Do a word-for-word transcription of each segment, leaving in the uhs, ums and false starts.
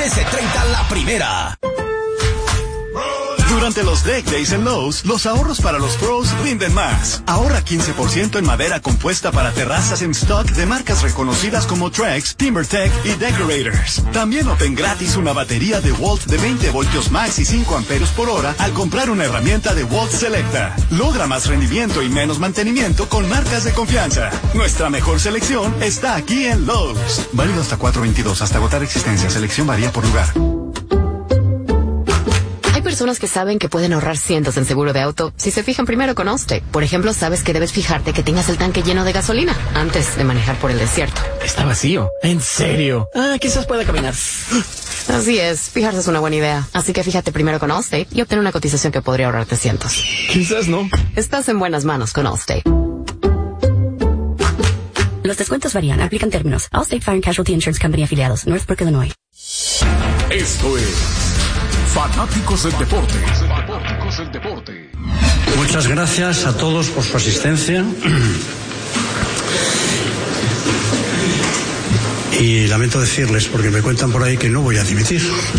trece treinta la primera. Durante los Deck Days en Lowe's, los ahorros para los pros rinden más. Ahorra quince por ciento en madera compuesta para terrazas en stock de marcas reconocidas como Trex, TimberTech y Decorators. También obtén gratis una batería de Walt de veinte voltios max y cinco amperios por hora al comprar una herramienta de Walt Selecta. Logra más rendimiento y menos mantenimiento con marcas de confianza. Nuestra mejor selección está aquí en Lowe's. Válido hasta cuatro veintidós, hasta agotar existencia. Selección varía por lugar. Personas que saben que pueden ahorrar cientos en seguro de auto si se fijan primero con Allstate. Por ejemplo, sabes que debes fijarte que tengas el tanque lleno de gasolina antes de manejar por el desierto. Está vacío. ¿En serio? Ah, quizás pueda caminar. Así es, fijarse es una buena idea. Así que fíjate primero con Allstate y obtén una cotización que podría ahorrarte cientos. Quizás no. Estás en buenas manos con Allstate. Los descuentos varían, aplican términos. Allstate Fire and Casualty Insurance Company afiliados, Northbrook, Illinois. Esto es Fanáticos del Deporte. Fanáticos del Deporte. Muchas gracias a todos por su asistencia. Y lamento decirles, porque me cuentan por ahí que no voy a dimitir,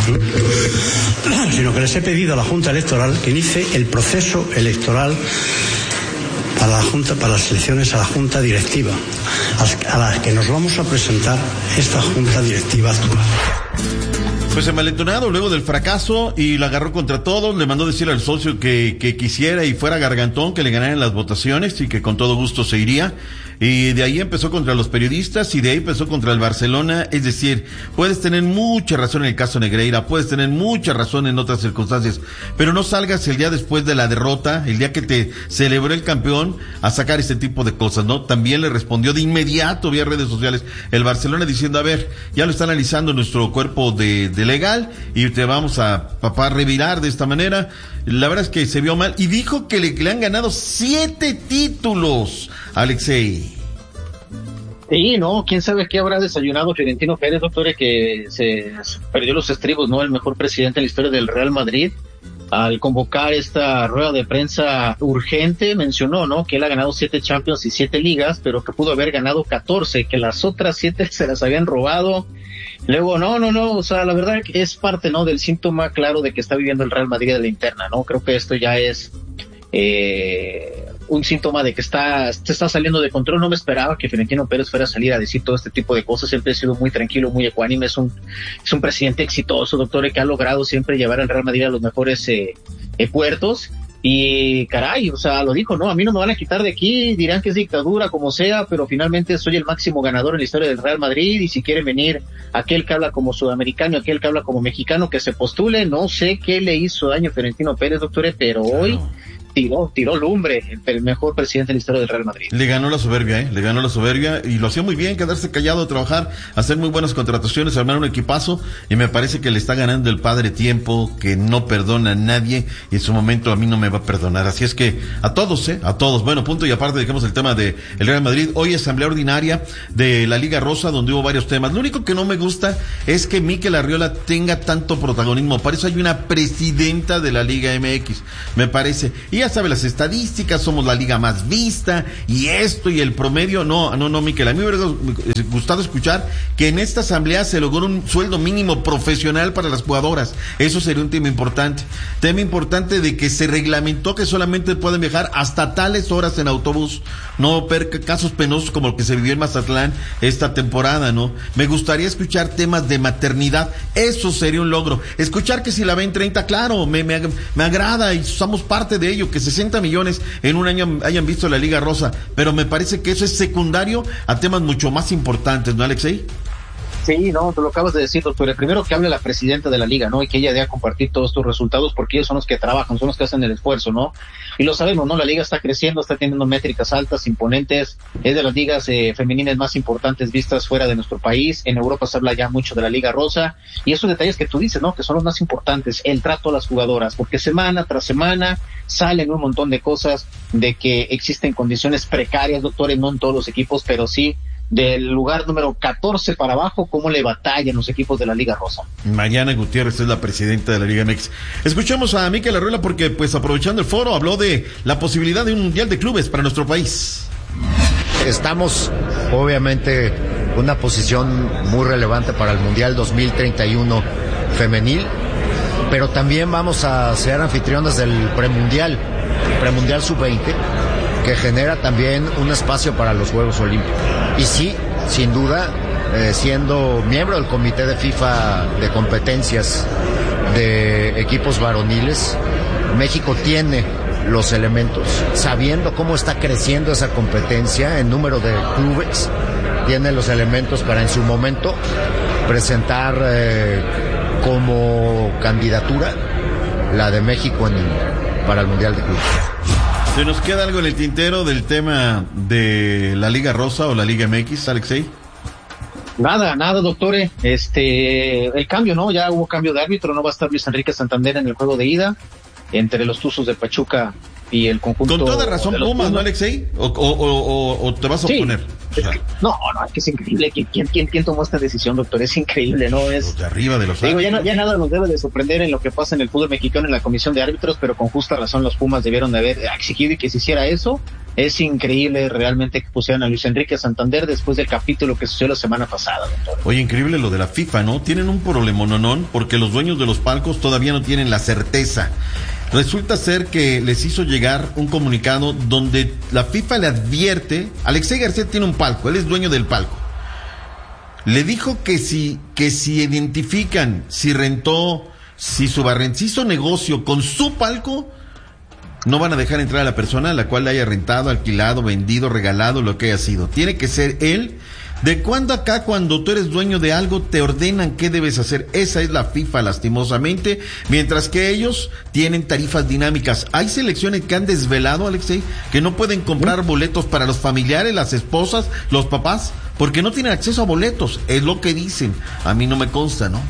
sino que les he pedido a la Junta Electoral que inicie el proceso electoral para la Junta, para las elecciones a la Junta Directiva, a la que nos vamos a presentar esta Junta Directiva actual. Pues envalentonado luego del fracaso y la agarró contra todos, le mandó decir al socio que, que quisiera y fuera gargantón que le ganaran las votaciones y que con todo gusto se iría. Y de ahí empezó contra los periodistas y de ahí empezó contra el Barcelona. Es decir, puedes tener mucha razón en el caso Negreira, puedes tener mucha razón en otras circunstancias, pero no salgas el día después de la derrota, el día que te celebró el campeón, a sacar este tipo de cosas, ¿no? También le respondió de inmediato vía redes sociales el Barcelona diciendo, a ver, ya lo está analizando nuestro cuerpo de, de legal y te vamos a papá revirar de esta manera. La verdad es que se vio mal y dijo que le, le han ganado siete títulos, Alexei. Sí, no, quién sabe qué habrá desayunado Florentino Pérez, doctor, que se perdió los estribos, ¿no? El mejor presidente en la historia del Real Madrid, al convocar esta rueda de prensa urgente, mencionó, ¿no? Que él ha ganado siete Champions y siete ligas, pero que pudo haber ganado catorce, que las otras siete se las habían robado. Luego, no, no, no, o sea, la verdad que es parte, ¿no? Del síntoma claro de que está viviendo el Real Madrid de la interna, ¿no? Creo que esto ya es, eh, un síntoma de que está, se está saliendo de control. No me esperaba que Florentino Pérez fuera a salir a decir todo este tipo de cosas. Siempre ha sido muy tranquilo, muy ecuánime. Es un, es un presidente exitoso, doctor, que ha logrado siempre llevar al Real Madrid a los mejores eh, eh, puertos. Y caray, o sea, lo dijo, no, a mí no me van a quitar de aquí, dirán que es dictadura, como sea, pero finalmente soy el máximo ganador en la historia del Real Madrid, y si quiere venir aquel que habla como sudamericano, aquel que habla como mexicano, que se postule. No sé qué le hizo daño a Florentino Pérez, doctor, pero hoy tiró, tiró lumbre, el mejor presidente en la historia del Real Madrid. Le ganó la soberbia, ¿eh? Le ganó la soberbia y lo hacía muy bien, quedarse callado, trabajar, hacer muy buenas contrataciones, armar un equipazo, y me parece que le está ganando el padre tiempo, que no perdona a nadie, y en su momento a mí no me va a perdonar. Así es que a todos, ¿eh? A todos. Bueno, punto y aparte, dejemos el tema de el Real Madrid. Hoy asamblea ordinaria de la Liga Rosa, donde hubo varios temas. Lo único que no me gusta es que Mikel Arriola tenga tanto protagonismo. Para eso hay una presidenta de la Liga M X, me parece. Y ya sabe las estadísticas, somos la liga más vista y esto y el promedio. No, no, no, Mikel, a mí me hubiera gustado escuchar que en esta asamblea se logró un sueldo mínimo profesional para las jugadoras. Eso sería un tema importante. Tema importante de que se reglamentó que solamente pueden viajar hasta tales horas en autobús. No per casos penosos como el que se vivió en Mazatlán esta temporada, ¿no? Me gustaría escuchar temas de maternidad. Eso sería un logro. Escuchar que si la ven treinta, claro, me, me, me agrada y somos parte de ello. Que sesenta millones en un año hayan visto la Liga Rosa, pero me parece que eso es secundario a temas mucho más importantes, ¿no, Alexei? Sí, no, tú lo acabas de decir, doctor. El primero que hable la presidenta de la liga, ¿no? Y que ella dé a compartir todos estos resultados, porque ellos son los que trabajan, son los que hacen el esfuerzo, ¿no? Y lo sabemos, ¿no? La liga está creciendo, está teniendo métricas altas, imponentes, es de las ligas eh, femeninas más importantes vistas fuera de nuestro país. En Europa se habla ya mucho de la Liga Rosa, y esos detalles que tú dices, ¿no? Que son los más importantes, el trato a las jugadoras, porque semana tras semana salen un montón de cosas de que existen condiciones precarias, doctores, no en todos los equipos, pero sí del lugar número catorce para abajo, cómo le batallan los equipos de la Liga Rosa. Mariana Gutiérrez es la presidenta de la Liga M X. Escuchemos a Mikel Arriola porque, pues, aprovechando el foro, habló de la posibilidad de un mundial de clubes para nuestro país. Estamos, obviamente, en una posición muy relevante para el Mundial dos mil treinta y uno femenil, pero también vamos a ser anfitriones del premundial, premundial sub veinte, que genera también un espacio para los Juegos Olímpicos. Y sí, sin duda, eh, siendo miembro del comité de FIFA de competencias de equipos varoniles, México tiene los elementos, sabiendo cómo está creciendo esa competencia en número de clubes, tiene los elementos para en su momento presentar eh, como candidatura la de México en, para el Mundial de Clubes. ¿Se nos queda algo en el tintero del tema de la Liga Rosa o la Liga M X, Alexei? Nada, nada, doctores. Este, el cambio, ¿no? Ya hubo cambio de árbitro, no va a estar Luis Enrique Santander en el juego de ida entre los Tuzos de Pachuca y el conjunto. Con toda razón, Pumas, ¿no, Alexei? ¿O, o, o, o te vas a sí, oponer? Es que, no, no, es que es increíble. ¿Quién, quién, quién tomó esta decisión, doctor? Es increíble, ¿no? Es. Los de arriba de los digo, ya, no, ya nada nos debe de sorprender en lo que pasa en el fútbol mexicano en la comisión de árbitros, pero con justa razón los Pumas debieron de haber exigido y que se hiciera eso. Es increíble realmente que pusieran a Luis Enrique Santander después del capítulo que sucedió la semana pasada, doctor. Oye, increíble lo de la FIFA, ¿no? Tienen un problema, ¿no? no porque los dueños de los palcos todavía no tienen la certeza. Resulta ser que les hizo llegar un comunicado donde la FIFA le advierte, Alexei García tiene un palco, él es dueño del palco. Le dijo que si, que si identifican, si rentó, si su barren, si hizo negocio con su palco, no van a dejar entrar a la persona a la cual le haya rentado, alquilado, vendido, regalado, lo que haya sido. Tiene que ser él. ¿De cuándo acá, cuando tú eres dueño de algo, te ordenan qué debes hacer? Esa es la FIFA, lastimosamente, mientras que ellos tienen tarifas dinámicas. Hay selecciones que han desvelado, Alexei, que no pueden comprar boletos para los familiares, las esposas, los papás, porque no tienen acceso a boletos. Es lo que dicen. A mí no me consta, ¿no?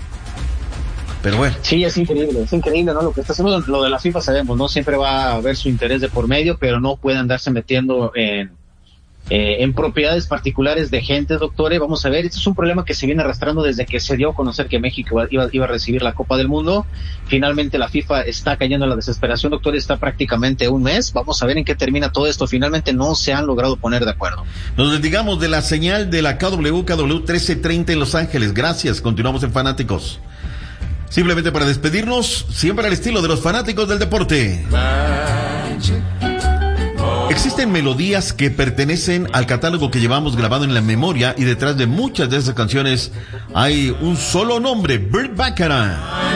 Pero bueno. Sí, es increíble, es increíble, ¿no? Lo que está haciendo, lo de la FIFA sabemos, ¿no? Siempre va a haber su interés de por medio, pero no puede andarse metiendo en Eh, en propiedades particulares de gente, doctores. Vamos a ver, este es un problema que se viene arrastrando desde que se dio a conocer que México iba, iba a recibir la Copa del Mundo. Finalmente la FIFA está cayendo en la desesperación, doctores, está prácticamente un mes. Vamos a ver en qué termina todo esto. Finalmente no se han logrado poner de acuerdo. Nos desligamos de la señal de la K W, K W trece treinta en Los Ángeles. Gracias, continuamos en Fanáticos. Simplemente para despedirnos, siempre al estilo de los fanáticos del deporte. Existen melodías que pertenecen al catálogo que llevamos grabado en la memoria, y detrás de muchas de esas canciones hay un solo nombre: Burt Bacharach.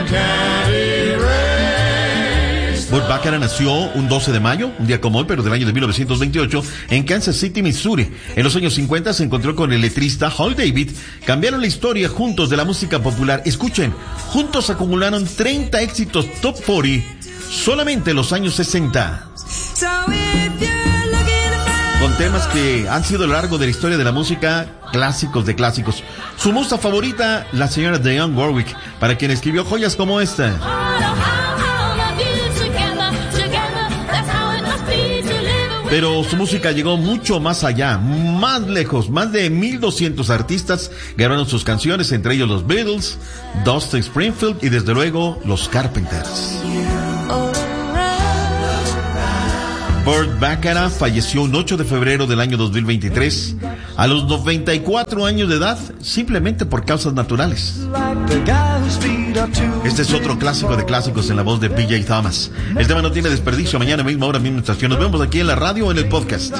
Burt Bacharach nació un doce de mayo, un día como hoy, pero del año de mil novecientos veintiocho, en Kansas City, Missouri. En los años cincuenta se encontró con el letrista Hal David. Cambiaron la historia juntos de la música popular. Escuchen, juntos acumularon treinta éxitos top cuarenta solamente en los años sesenta. Con temas que han sido a lo largo de la historia de la música clásicos de clásicos. Su musa favorita, la señora Dionne Warwick, para quien escribió joyas como esta. Pero su música llegó mucho más allá, más lejos. Más de mil doscientos artistas grabaron sus canciones, entre ellos los Beatles, Dusty Springfield y desde luego los Carpenters. Burt Bacharach falleció un ocho de febrero del año dos mil veintitrés a los noventa y cuatro años de edad, simplemente por causas naturales. Este es otro clásico de clásicos en la voz de B J Thomas. El tema no tiene desperdicio. Mañana misma hora, misma estación. Nos vemos aquí en la radio o en el podcast.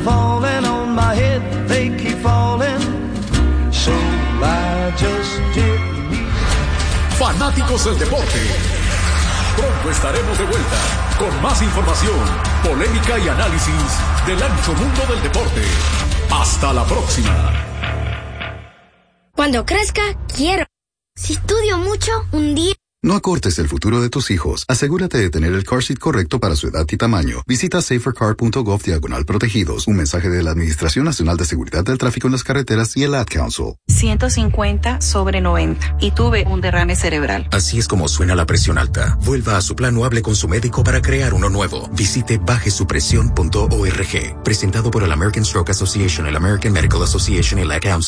Fanáticos del deporte. Pronto estaremos de vuelta con más información, polémica y análisis del ancho mundo del deporte. Hasta la próxima. Cuando crezca, quiero. Si estudio mucho, un día... No acortes el futuro de tus hijos. Asegúrate de tener el car seat correcto para su edad y tamaño. Visita safercar.gov diagonal protegidos. Un mensaje de la Administración Nacional de Seguridad del Tráfico en las Carreteras y el Ad Council. ciento cincuenta sobre noventa y tuve un derrame cerebral. Así es como suena la presión alta. Vuelva a su plan o hable con su médico para crear uno nuevo. Visite baje su presión punto org. Presentado por el American Stroke Association, el American Medical Association y el Ad Council.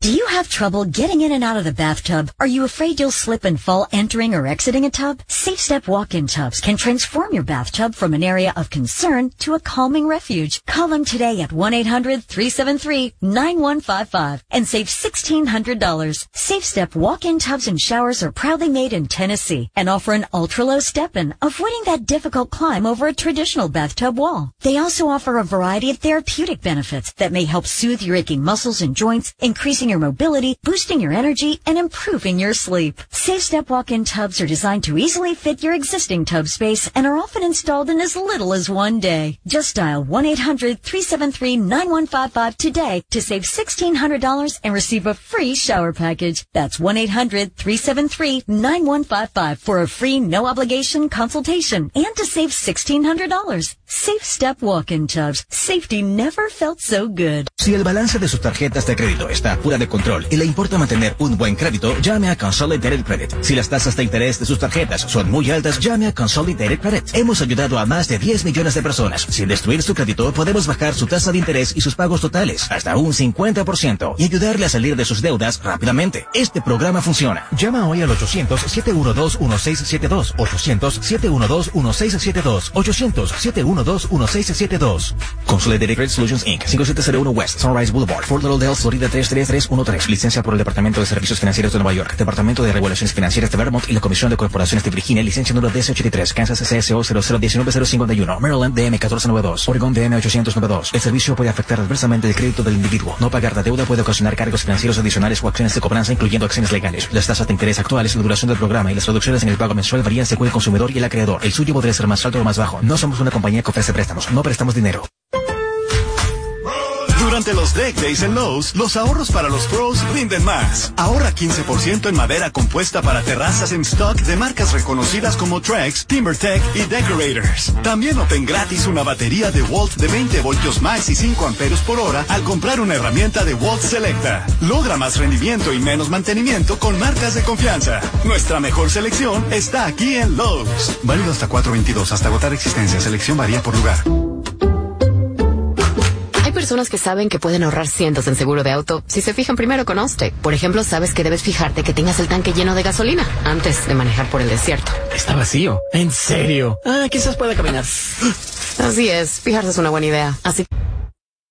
Do you have trouble getting in and out of the bathtub? Are you afraid you'll slip and fall entering or exiting a tub? Safe Step walk-in tubs can transform your bathtub from an area of concern to a calming refuge. Call them today at one eight hundred three seven three nine one five five and save sixteen hundred dollars. Safe Step walk-in tubs and showers are proudly made in Tennessee and offer an ultra-low step-in, avoiding that difficult climb over a traditional bathtub wall. They also offer a variety of therapeutic benefits that may help soothe your aching muscles and joints, increasing your mobility, boosting your energy, and improving your sleep. Safe Step walk-in tubs are designed to easily fit your existing tub space and are often installed in as little as one day. Just dial one eight hundred three seven three nine one five five today to save sixteen hundred dollars and receive a free shower package. That's one eight hundred three seven three nine one five five for a free no-obligation consultation and to save sixteen hundred dollars. Safe Step walk-in tubs. Safety never felt so good. Si el balance de sus tarjetas de crédito está fuera de control y le importa mantener un buen crédito, llame a Consolidated Credit. Si las tasas de interés de sus tarjetas son muy altas, llame a Consolidated Credit. Hemos ayudado a más de diez millones de personas. Sin destruir su crédito, podemos bajar su tasa de interés y sus pagos totales hasta un cincuenta por ciento y ayudarle a salir de sus deudas rápidamente. Este programa funciona. Llama hoy al ochocientos siete uno dos uno seis siete dos, ochocientos siete uno dos uno seis siete dos, ochocientos siete uno dos uno seis siete dos. Consolidated Credit Solutions incorporated. cinco siete cero uno West Sunrise Boulevard, Fort Lauderdale, Florida tres tres tres uno tres. Licencia por el Departamento de Servicios Financieros de Nueva York, Departamento de Regulaciones Financieras de Vermont y la Comisión de Corporaciones de Virginia. Licencia número D S ochenta y tres, Kansas C S O cero cero uno nueve cero cincuenta y uno, Maryland D M catorce noventa y dos, Oregon D M ochocientos noventa y dos. El servicio puede afectar adversamente el crédito del individuo. No pagar la deuda puede ocasionar cargos financieros adicionales o acciones de cobranza, incluyendo acciones legales. Las tasas de interés actuales, la duración del programa y las reducciones en el pago mensual varían según el consumidor y el acreedor. El suyo podría ser más alto o más bajo. No somos una compañía que ofrece préstamos. No prestamos dinero. Durante los Deck Days en Lowe's, los ahorros para los pros rinden más. Ahorra quince por ciento en madera compuesta para terrazas en stock de marcas reconocidas como Trex, TimberTech y Decorators. También obtén gratis una batería de Walt de veinte voltios más y cinco amperios por hora al comprar una herramienta de Walt Selecta. Logra más rendimiento y menos mantenimiento con marcas de confianza. Nuestra mejor selección está aquí en Lowe's. Válido hasta cuatro veintidós, hasta agotar existencia. Selección varía por lugar. Hay personas que saben que pueden ahorrar cientos en seguro de auto si se fijan primero con Allstate. Por ejemplo, sabes que debes fijarte que tengas el tanque lleno de gasolina antes de manejar por el desierto. Está vacío. ¿En serio? Ah, quizás pueda caminar. Así es, fijarse es una buena idea. Así